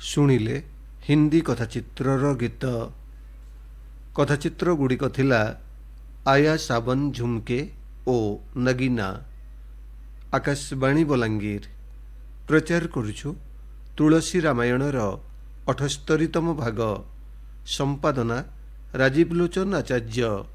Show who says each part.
Speaker 1: ଶୁଣିଲେ ହିନ୍ଦୀ କଥାଚିତ୍ରର ଗୀତ। କଥାଚିତ୍ର ଗୁଡ଼ିକ ଥିଲା ଆୟା ସାବନ ଝୁମକେ ଓ ନଗିନା। ଆକାଶବାଣୀ ବଲାଙ୍ଗୀର ପ୍ରଚାର କରୁଛୁ ତୁଳସୀ ରାମାୟଣର 78ତମ ଭାଗ। ସମ୍ପାଦନା ରାଜୀବ ଲୋଚନ ଆଚାର୍ଯ୍ୟ।